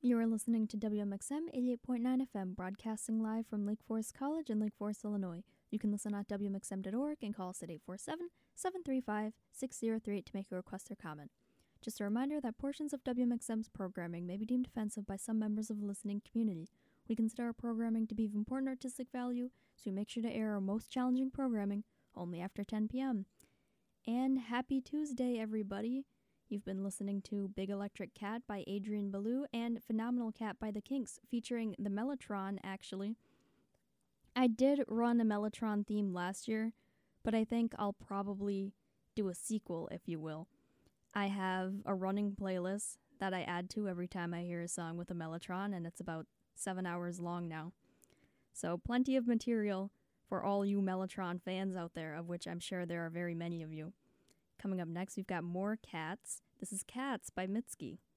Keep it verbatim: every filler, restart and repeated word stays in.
You are listening to W M X M eighty-eight point nine F M, broadcasting live from Lake Forest College in Lake Forest, Illinois. You can listen at W M X M dot org and call us at eight four seven, seven three five, six zero three eight to make a request or comment. Just a reminder that portions of W M X M's programming may be deemed offensive by some members of the listening community. We consider our programming to be of important artistic value, so we make sure to air our most challenging programming only after ten p.m. And happy Tuesday, everybody! You've been listening to Big Electric Cat by Adrian Belew and Phenomenal Cat by The Kinks, featuring the Mellotron, actually. I did run a Mellotron theme last year, but I think I'll probably do a sequel, if you will. I have a running playlist that I add to every time I hear a song with a Mellotron, and it's about seven hours long now. So plenty of material for all you Mellotron fans out there, of which I'm sure there are very many of you. Coming up next, we've got more Cats. This is Cats by Mitski.